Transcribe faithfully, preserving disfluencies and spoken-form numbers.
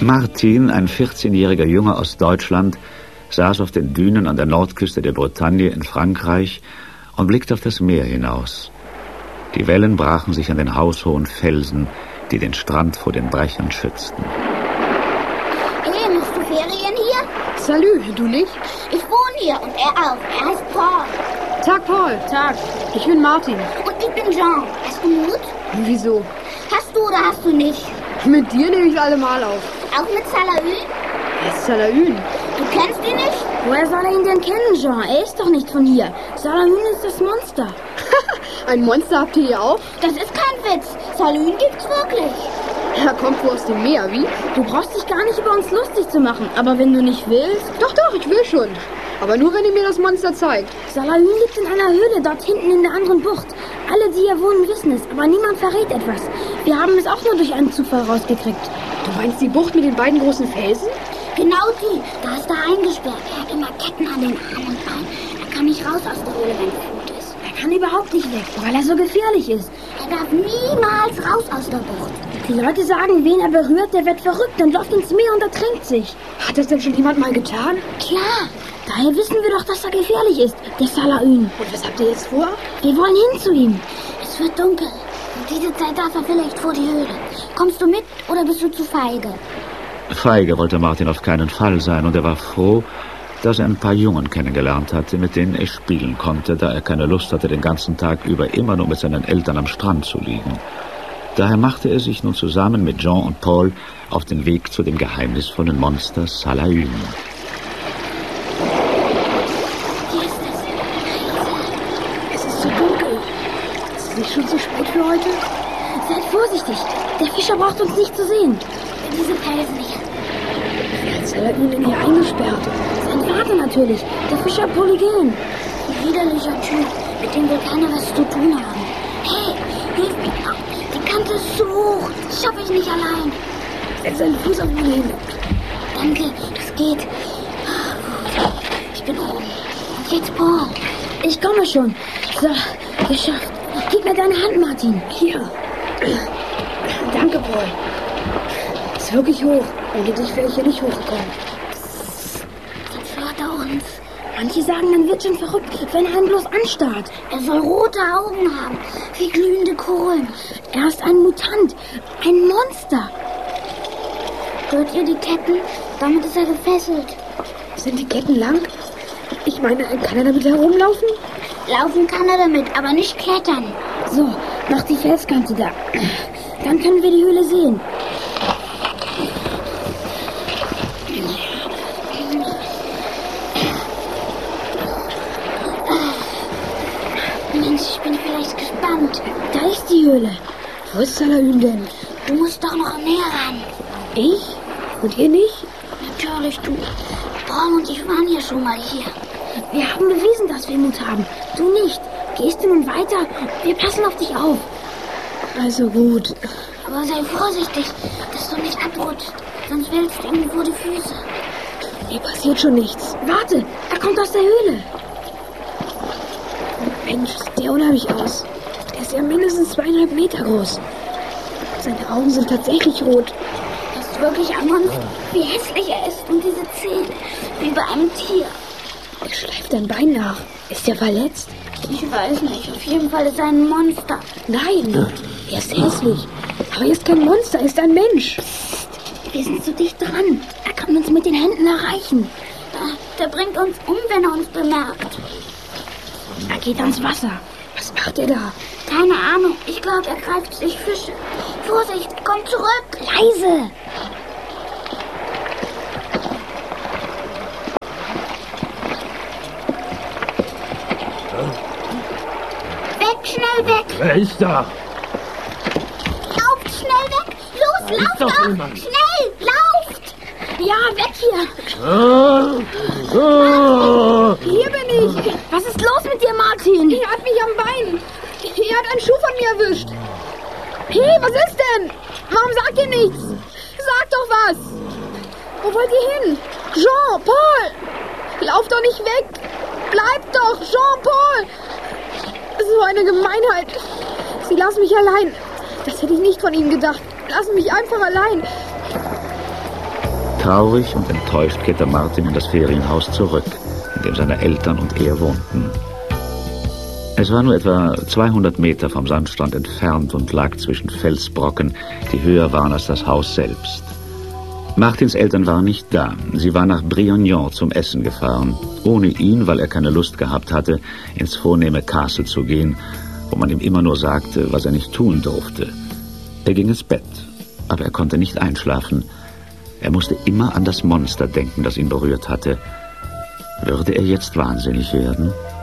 Martin, ein vierzehnjähriger Junge aus Deutschland, saß auf den Dünen an der Nordküste der Bretagne in Frankreich und blickte auf das Meer hinaus. Die Wellen brachen sich an den haushohen Felsen, die den Strand vor den Brechern schützten. Hey, machst du Ferien hier? Salü, du nicht? Ich wohne hier und er auch. Er heißt Paul. Tag, Paul. Tag. Ich bin Martin. Und ich bin Jean. Hast du Mut? Wieso? Hast du oder hast du nicht? Mit dir nehme ich alle mal auf. Auch mit Salaün? Wer ist Salaün? Du kennst ihn nicht? Woher soll er ihn denn kennen, Jean? Er ist doch nicht von hier. Salaün ist das Monster. Ein Monster habt ihr hier auch? Das ist kein Witz. Salaün gibt's wirklich. Er kommt wohl aus dem Meer, wie? Du brauchst dich gar nicht über uns lustig zu machen. Aber wenn du nicht willst... Doch, doch, ich will schon. Aber nur, wenn ihr mir das Monster zeigt. Salaün liegt in einer Höhle dort hinten in der anderen Bucht. Alle, die hier wohnen, wissen es, aber niemand verrät etwas. Wir haben es auch nur durch einen Zufall rausgekriegt. Du meinst die Bucht mit den beiden großen Felsen? Genau die. Da ist er eingesperrt. Er hat immer Ketten an den Armen und Beinen. Er kann nicht raus aus der Höhle, wenn es gut ist. Er kann überhaupt nicht weg, weil er so gefährlich ist. Er darf niemals raus aus der Bucht. Die Leute sagen, wen er berührt, der wird verrückt und läuft ins Meer und ertränkt sich. Hat das denn schon jemand mal getan? Klar. Daher wissen wir doch, dass er gefährlich ist, der Salaün. Und was habt ihr jetzt vor? Wir wollen hin zu ihm. Es wird dunkel. Und diese Zeit darf er vielleicht vor die Höhle. Kommst du mit oder bist du zu feige? Feige wollte Martin auf keinen Fall sein und er war froh, dass er ein paar Jungen kennengelernt hatte, mit denen er spielen konnte, da er keine Lust hatte, den ganzen Tag über immer nur mit seinen Eltern am Strand zu liegen. Daher machte er sich nun zusammen mit Jean und Paul auf den Weg zu dem geheimnisvollen Monster Salaün. Ist schon zu spät für heute? Seid vorsichtig. Der Fischer braucht uns nicht zu sehen. Diese Felsen hier. Wer hat Salaün denn hier eingesperrt? Sein Vater natürlich. Der Fischer Polygen. Ein widerlicher Typ, mit dem will keiner was zu tun haben. Hey, hilf mir doch. Die Kante ist zu hoch. Das schaffe ich nicht allein. Setz seinen Fuß auf meine Hände. Danke, das geht. Gut. Ich bin oben. Und jetzt Paul. Ich komme schon. So, geschafft. Gib mir deine Hand, Martin. Hier. Danke, Paul. Ist wirklich hoch. Ohne dich wäre ich hier nicht hochgekommen. Sonst hört er uns. Manche sagen, man wird schon verrückt, wenn er einen bloß anstarrt. Er soll rote Augen haben, wie glühende Kohlen. Er ist ein Mutant, ein Monster. Hört ihr die Ketten? Damit ist er gefesselt. Sind die Ketten lang? Ich meine, kann er damit herumlaufen? Laufen kann er damit, aber nicht klettern. So, noch die Felskante da. Dann können wir die Höhle sehen. Mensch, ich bin vielleicht gespannt. Da ist die Höhle. Wo ist Salaün denn? Du musst doch noch näher ran. Ich? Und ihr nicht? Natürlich du. Paul und ich waren ja schon mal hier. Wir haben bewiesen, dass wir Mut haben. Du nicht. Gehst du nun weiter? Wir passen auf dich auf. Also gut. Aber sei vorsichtig, dass du nicht abrutscht. Sonst fällst du ihm vor die Füße. Mir passiert schon nichts. Warte, er kommt aus der Höhle. Mensch, sieht der unheimlich aus. Er ist ja mindestens zweieinhalb Meter groß. Seine Augen sind tatsächlich rot. Das ist wirklich ein Monster. Wie hässlich er ist. Und diese Zähne, wie bei einem Tier. Er schleift ein Bein nach. Ist er verletzt? Ich weiß nicht. Auf jeden Fall ist er ein Monster. Nein, er ist hässlich. Aber er ist kein Monster, er ist ein Mensch. Psst, wir sind zu dicht dran. Er kann uns mit den Händen erreichen. Der bringt uns um, wenn er uns bemerkt. Er geht ans Wasser. Was macht er da? Keine Ahnung. Ich glaube, er greift sich Fische. Vorsicht, komm zurück. Leise. Weg, schnell weg. Wer ist da? Lauft schnell weg. Los, Da ist lauft doch doch. jemand. Schnell, lauft. Ja, weg hier. Ah, ah. Hier bin ich. Was ist los mit dir, Martin? Er hat mich am Bein. Er hat einen Schuh von mir erwischt. Hey, was ist denn? Warum sagt ihr nichts? Sagt doch was. Wo wollt ihr hin? Jean, Paul. Lauft doch nicht weg. Bleibt doch, Jean, Paul. So eine Gemeinheit. Sie lassen mich allein. Das hätte ich nicht von ihnen gedacht. Lassen mich einfach allein. Traurig und enttäuscht kehrte Martin in das Ferienhaus zurück, in dem seine Eltern und er wohnten. Es war nur etwa zweihundert Meter vom Sandstrand entfernt und lag zwischen Felsbrocken, die höher waren als das Haus selbst. Martins Eltern waren nicht da. Sie waren nach Briognon zum Essen gefahren, ohne ihn, weil er keine Lust gehabt hatte, ins vornehme Castle zu gehen, wo man ihm immer nur sagte, was er nicht tun durfte. Er ging ins Bett, aber er konnte nicht einschlafen. Er musste immer an das Monster denken, das ihn berührt hatte. Würde er jetzt wahnsinnig werden?